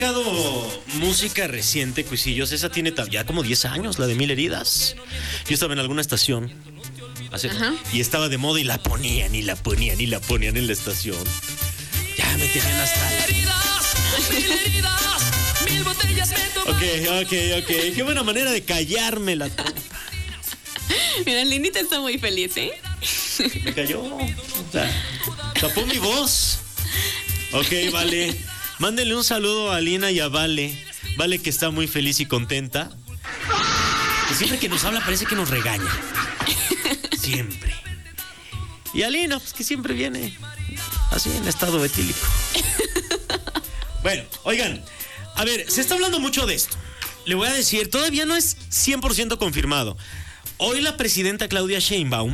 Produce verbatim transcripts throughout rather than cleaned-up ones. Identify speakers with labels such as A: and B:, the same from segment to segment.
A: sacado música reciente, Cuisillos. Esa tiene ya como diez años, la de Mil Heridas. Yo estaba en alguna estación hace, y estaba de moda y la ponían y la ponían y la ponían en la estación. Ya me tenían hasta la... Ok, ok, ok. Qué buena manera de callarme la trompa.
B: Mira, Linita está muy feliz, ¿eh?
A: Me cayó. O sea, tapó mi voz. Ok, vale. Mándenle un saludo a Lina y a Vale. Vale, que está muy feliz y contenta. Que siempre que nos habla parece que nos regaña. Siempre. Y a Lina, pues que siempre viene así en estado etílico. Bueno, oigan, a ver, se está hablando mucho de esto. Le voy a decir, todavía no es cien por ciento confirmado. Hoy la presidenta Claudia Sheinbaum,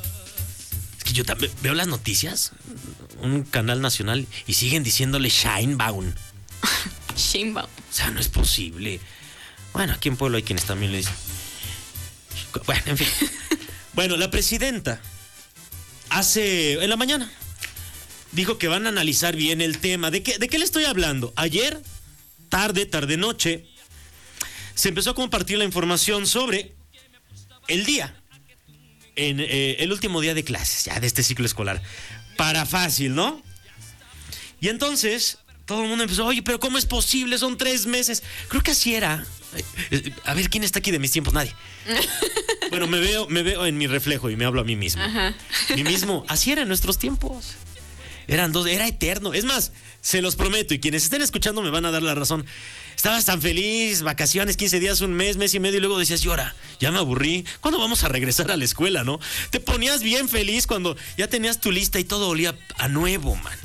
A: es que yo también veo las noticias, un canal nacional, y siguen diciéndole Sheinbaum.
B: Sheinbaum.
A: O sea, no es posible. Bueno, aquí en Pueblo hay quienes también le dicen. Bueno, en fin. Bueno, la presidenta hace, en la mañana, dijo que van a analizar bien el tema. ¿De qué, de qué le estoy hablando? Ayer, tarde, tarde noche, se empezó a compartir la información sobre el día, en eh, el último día de clases, ya de este ciclo escolar. Para fácil, ¿no? Y entonces, todo el mundo empezó, oye, pero ¿cómo es posible? Son tres meses. Creo que así era. A ver, ¿quién está aquí de mis tiempos? Nadie. Bueno, me veo, me veo en mi reflejo y me hablo a mí mismo. Ajá. Mí mismo, así era en nuestros tiempos. Eran dos, era eterno. Es más, se los prometo, y quienes estén escuchando me van a dar la razón. Estabas tan feliz, vacaciones, quince días, un mes, mes y medio, y luego decías, llora, ya me aburrí. ¿Cuándo vamos a regresar a la escuela, no? Te ponías bien feliz cuando ya tenías tu lista y todo olía a nuevo, mano.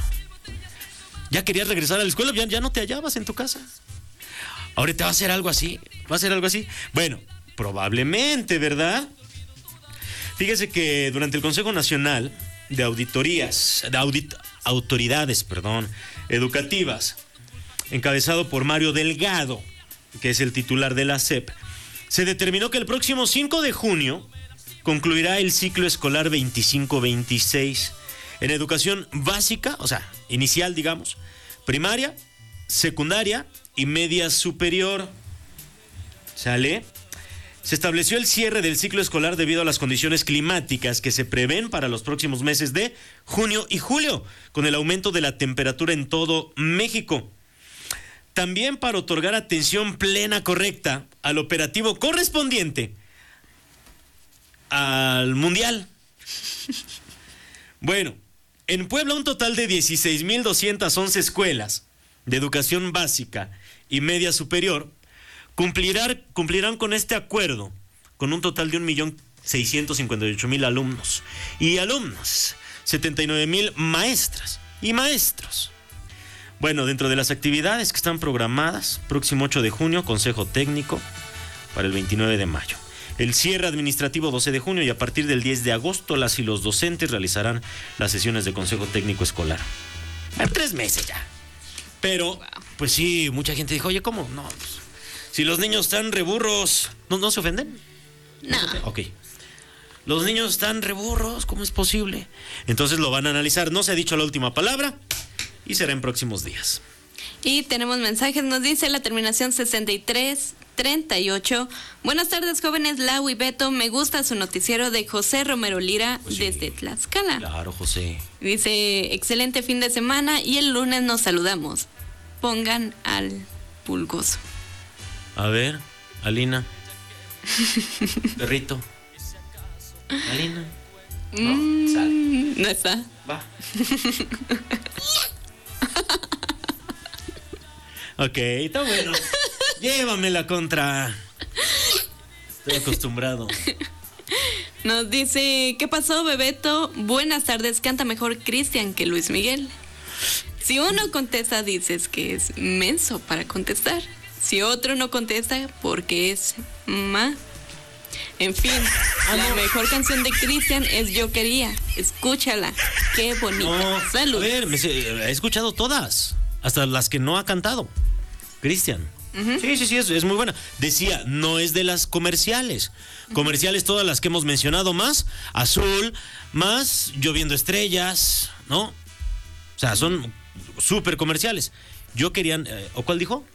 A: Ya querías regresar a la escuela, ya, ya no te hallabas en tu casa. Ahorita va a ser algo así, va a ser algo así. Bueno, probablemente, ¿verdad? Fíjese que durante el Consejo Nacional de Auditorías, de audit, Autoridades, perdón, Educativas, encabezado por Mario Delgado, que es el titular de la S E P, se determinó que el próximo cinco de junio concluirá el ciclo escolar veinticinco veintiséis en educación básica, o sea, inicial, digamos, primaria, secundaria y media superior. ¿Sale? Se estableció el cierre del ciclo escolar debido a las condiciones climáticas que se prevén para los próximos meses de junio y julio, con el aumento de la temperatura en todo México. También para otorgar atención plena correcta al operativo correspondiente al Mundial. Bueno, en Puebla un total de dieciséis mil doscientas once escuelas de educación básica y media superior cumplirán, cumplirán con este acuerdo con un total de un millón seiscientos cincuenta y ocho mil alumnos y alumnas, setenta y nueve mil maestras y maestros. Bueno, dentro de las actividades que están programadas, próximo ocho de junio, Consejo Técnico para el veintinueve de mayo. El cierre administrativo doce de junio y a partir del diez de agosto las y los docentes realizarán las sesiones de Consejo Técnico Escolar. En tres meses ya. Pero, pues sí, mucha gente dijo, oye, ¿cómo? No, pues, si los niños están reburros, ¿no, ¿no se ofenden?
B: No.
A: Ok. Los niños están reburros, ¿cómo es posible? Entonces lo van a analizar. No se ha dicho la última palabra y será en próximos días.
B: Y tenemos mensajes, nos dice la terminación sesenta y tres treinta y ocho. Buenas tardes, jóvenes Lau y Beto. Me gusta su noticiero de José Romero Lira, pues sí, desde Tlaxcala.
A: Claro, José.
B: Dice, excelente fin de semana y el lunes nos saludamos. Pongan al pulgoso.
A: A ver, Alina. Perrito. Alina. No,
B: mm,
A: sale.
B: No está.
A: Va. Ok, está bueno. Llévame la contra. Estoy acostumbrado.
B: Nos dice, ¿qué pasó, Bebeto? Buenas tardes, canta mejor Cristian que Luis Miguel. Si uno contesta, dices que es menso para contestar. Si otro no contesta, porque es ma. En fin, ah, la no. mejor canción de Cristian es Yo Quería. Escúchala, qué bonita.
A: No,
B: Salud.
A: A ver, me, he escuchado todas, hasta las que no ha cantado Cristian. Uh-huh. Sí, sí, sí, es, es muy buena. Decía, no es de las comerciales. Comerciales todas las que hemos mencionado, más Azul, más Lloviendo Estrellas, ¿no? O sea, son súper comerciales. Yo quería, eh, ¿o cuál dijo?